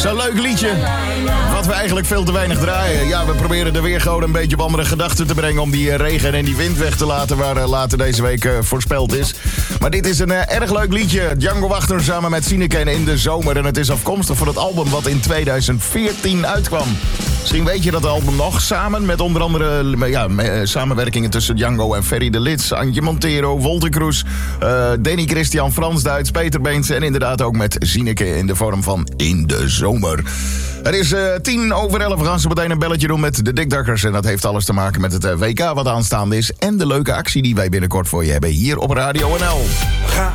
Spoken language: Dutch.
Zo'n leuk liedje. Wat we eigenlijk veel te weinig draaien. Ja, we proberen er weer gewoon een beetje op andere gedachten te brengen... om die regen en die wind weg te laten waar later deze week voorspeld is. Maar dit is een erg leuk liedje. Django Wagner samen met Sineke in de zomer. En het is afkomstig van het album wat in 2014 uitkwam. Misschien weet je dat album nog. Samen met onder andere samenwerkingen tussen Django en Ferry de Lits... Antje Montero, Wolter Kroes, Danny Christian, Frans Duits, Peter Beens... en inderdaad ook met Sineke in de vorm van In de Zomer. Het is 10:11. We gaan zo meteen een belletje doen met de Dikdakkers. En dat heeft alles te maken met het WK wat aanstaande is... en de leuke actie die wij binnenkort voor je hebben hier op Radio NL.